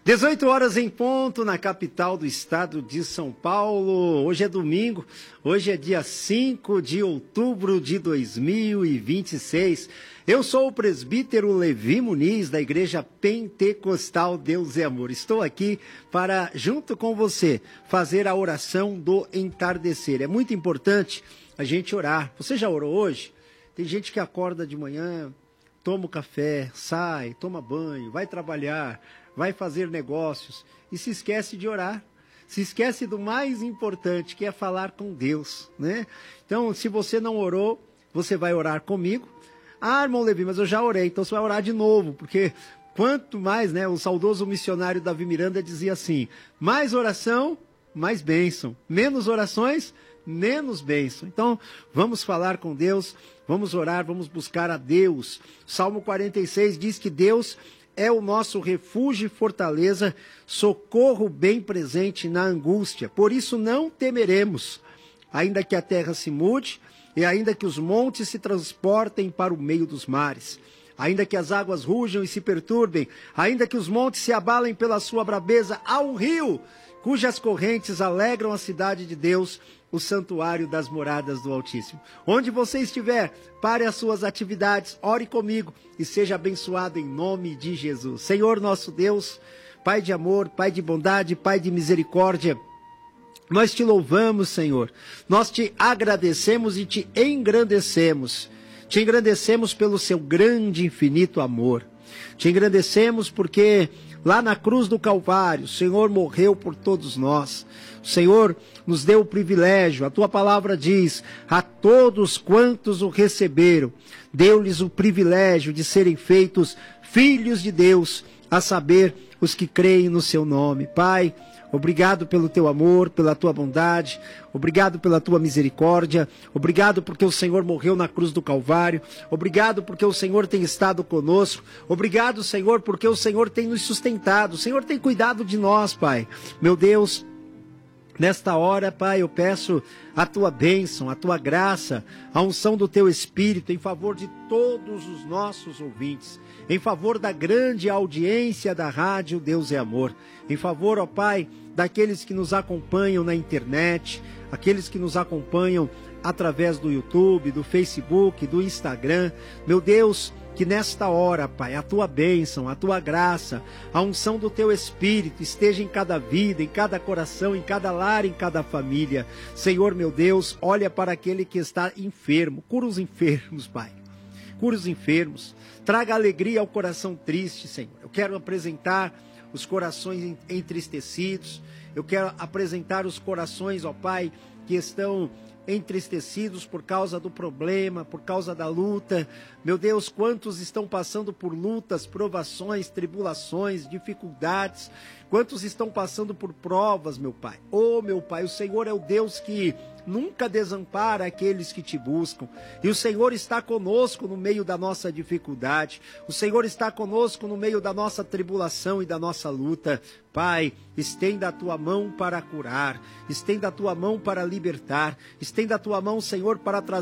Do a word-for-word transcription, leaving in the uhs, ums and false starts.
dezoito horas em ponto na capital do estado de São Paulo. Hoje é domingo, hoje é dia cinco de outubro de dois mil e vinte e seis. Eu sou o presbítero Levi Muniz, da Igreja Pentecostal Deus é Amor. Estou aqui para, junto com você, fazer a oração do entardecer. É muito importante a gente orar. Você já orou hoje? Tem gente que acorda de manhã, toma o café, sai, toma banho, vai trabalhar, vai fazer negócios e se esquece de orar. Se esquece do mais importante, que é falar com Deus, né? Então, se você não orou, você vai orar comigo. Ah, irmão Levi, mas eu já orei, então você vai orar de novo, porque quanto mais, né? O saudoso missionário Davi Miranda dizia assim: mais oração, mais bênção. Menos orações, menos bênção. Então, vamos falar com Deus, vamos orar, vamos buscar a Deus. Salmo quarenta e seis diz que Deus é o nosso refúgio e fortaleza, socorro bem presente na angústia. Por isso não temeremos, ainda que a terra se mude, e ainda que os montes se transportem para o meio dos mares, ainda que as águas rujam e se perturbem, ainda que os montes se abalem pela sua braveza, há um rio cujas correntes alegram a cidade de Deus, o santuário das moradas do Altíssimo. Onde você estiver, pare as suas atividades, ore comigo e seja abençoado em nome de Jesus. Senhor nosso Deus, Pai de amor, Pai de bondade, Pai de misericórdia, nós te louvamos, Senhor. Nós te agradecemos e te engrandecemos. Te engrandecemos pelo seu grande e infinito amor. Te engrandecemos porque lá na cruz do Calvário, o Senhor morreu por todos nós. O Senhor nos deu o privilégio, a tua palavra diz, a todos quantos o receberam, deu-lhes o privilégio de serem feitos filhos de Deus, a saber, os que creem no seu nome. Pai, obrigado pelo teu amor, pela tua bondade, obrigado pela tua misericórdia, obrigado porque o Senhor morreu na cruz do Calvário, obrigado porque o Senhor tem estado conosco, obrigado, Senhor, porque o Senhor tem nos sustentado, o Senhor tem cuidado de nós, Pai. Meu Deus, nesta hora, Pai, eu peço a tua bênção, a tua graça, a unção do teu Espírito em favor de todos os nossos ouvintes, em favor da grande audiência da rádio Deus é Amor, em favor, ó Pai, daqueles que nos acompanham na internet, aqueles que nos acompanham através do YouTube, do Facebook, do Instagram. Meu Deus, que nesta hora, Pai, a tua bênção, a tua graça, a unção do teu Espírito esteja em cada vida, em cada coração, em cada lar, em cada família. Senhor, meu Deus, olha para aquele que está enfermo, cura os enfermos, Pai. Cura os enfermos, traga alegria ao coração triste, Senhor. Eu quero apresentar os corações entristecidos, eu quero apresentar os corações, ó Pai, que estão entristecidos por causa do problema, por causa da luta. Meu Deus, quantos estão passando por lutas, provações, tribulações, dificuldades, quantos estão passando por provas, meu Pai. Oh, meu Pai, o Senhor é o Deus que nunca desampara aqueles que te buscam, e o Senhor está conosco no meio da nossa dificuldade, o Senhor está conosco no meio da nossa tribulação e da nossa luta. Pai, estenda a tua mão para curar, estenda a tua mão para libertar, estenda a tua mão, Senhor, para trazer